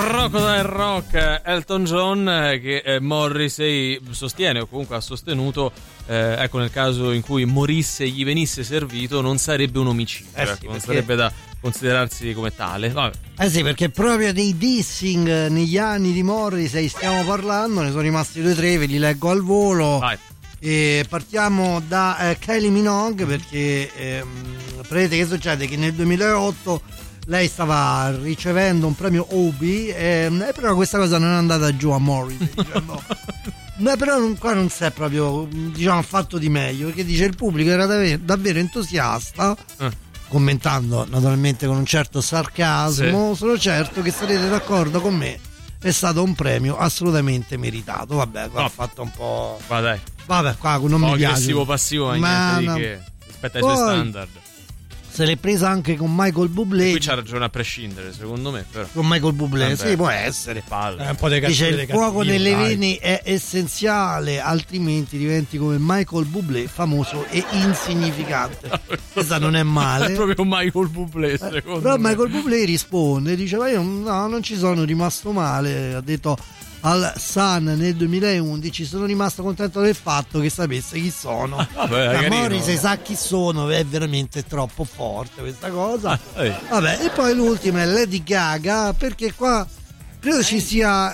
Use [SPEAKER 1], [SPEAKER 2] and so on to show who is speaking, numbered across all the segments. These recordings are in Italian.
[SPEAKER 1] Crocodile Rock, Elton John, che Morrissey sostiene, o comunque ha sostenuto, ecco, nel caso in cui morisse e gli venisse servito non sarebbe un omicidio,
[SPEAKER 2] sì,
[SPEAKER 1] ecco,
[SPEAKER 2] perché...
[SPEAKER 1] non sarebbe da considerarsi come tale. Vabbè.
[SPEAKER 2] Sì, perché proprio dei dissing negli anni di Morrissey stiamo parlando, ne sono rimasti 2 o 3, ve li leggo al volo.
[SPEAKER 1] Vai.
[SPEAKER 2] E partiamo da Kylie Minogue, perché vedete che succede? Che nel 2008 lei stava ricevendo un premio Obie, però questa cosa non è andata giù a Morrissey, diciamo. No, però qua non si è proprio, diciamo, fatto di meglio, perché dice il pubblico era davvero entusiasta, commentando naturalmente con un certo sarcasmo. Sì. Sono certo che sarete d'accordo con me, è stato un premio assolutamente meritato. Vabbè, qua ha fatto un po'... Vabbè, qua non mi piace.
[SPEAKER 1] Aggressivo passivo, niente di che, rispetto ai suoi standard.
[SPEAKER 2] Se l'è presa anche con Michael Bublé.
[SPEAKER 1] Qui c'ha ragione a prescindere, secondo me, però.
[SPEAKER 2] Con Michael Bublé, sì, può essere.
[SPEAKER 3] Un po' di
[SPEAKER 2] dice il fuoco nelle vene è essenziale, altrimenti diventi come Michael Bublé, famoso e insignificante. Questa non è male.
[SPEAKER 1] È proprio Michael Bublé, secondo
[SPEAKER 2] però
[SPEAKER 1] me.
[SPEAKER 2] Michael Bublé risponde, dice: ma io no, non ci sono rimasto male. Ha detto al Sun nel 2011: sono rimasto contento del fatto che sapesse chi sono.
[SPEAKER 1] Vabbè,
[SPEAKER 2] Morrissey sa chi sono, è veramente troppo forte questa cosa. Vabbè, e poi l'ultima è Lady Gaga, perché qua credo ci sia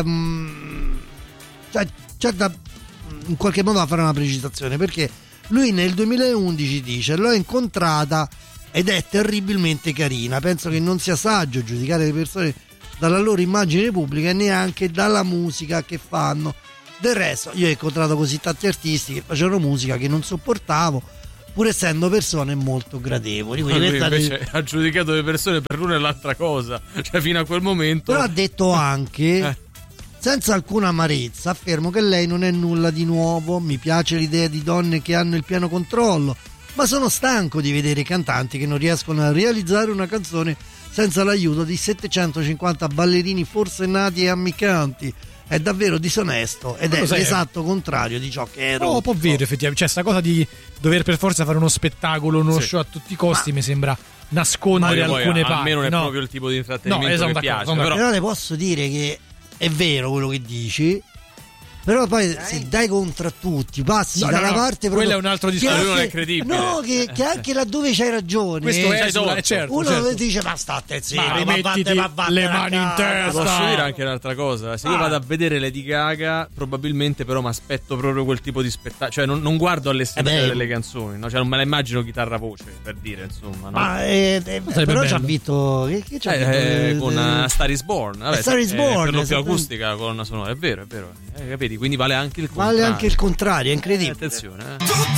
[SPEAKER 2] c'è da in qualche modo da fare una precisazione, perché lui nel 2011 dice: l'ho incontrata ed è terribilmente carina, penso che non sia saggio giudicare le persone dalla loro immagine pubblica e neanche dalla musica che fanno. Del resto io ho incontrato così tanti artisti che facevano musica che non sopportavo, pur essendo persone molto gradevoli.
[SPEAKER 1] Lui invece ha giudicato le persone per l'una e l'altra cosa, cioè fino a quel momento.
[SPEAKER 2] Però ha detto anche senza alcuna amarezza, affermo che lei non è nulla di nuovo, mi piace l'idea di donne che hanno il pieno controllo, ma sono stanco di vedere cantanti che non riescono a realizzare una canzone senza l'aiuto di 750 ballerini forsennati e ammicanti. È davvero disonesto ed è l'esatto contrario di ciò che ero.
[SPEAKER 3] Un po' vero, effettivamente. Cioè, sta cosa di dover per forza fare uno spettacolo, uno show a tutti i costi, mi sembra nascondere alcune parti.
[SPEAKER 1] A me non è proprio il tipo di intrattenimento che piace.
[SPEAKER 2] Però le posso dire che è vero quello che dici. Però poi se dai contro tutti, passi dalla parte proprio,
[SPEAKER 3] quello è un altro discorso,
[SPEAKER 1] non è credibile.
[SPEAKER 2] No, che anche laddove c'hai ragione.
[SPEAKER 3] Questo è certo.
[SPEAKER 2] Uno dice: ma state zitto,
[SPEAKER 3] rimettiti le mani in testa.
[SPEAKER 1] Posso dire anche un'altra cosa: se io vado a vedere Lady Gaga, probabilmente però mi aspetto proprio quel tipo di spettacolo, cioè non guardo all'essenza delle canzoni, no? Cioè non me la immagino chitarra voce, per dire, insomma, no?
[SPEAKER 2] Ma però ci ha vinto che c'ha vinto
[SPEAKER 1] con Star is Born. Vabbè,
[SPEAKER 2] Star is Born,
[SPEAKER 1] per lo più acustica, colonna sonora, è vero, capito? Quindi vale anche il contrario.
[SPEAKER 2] Vale anche il contrario, è incredibile.
[SPEAKER 1] Attenzione,
[SPEAKER 4] Tutti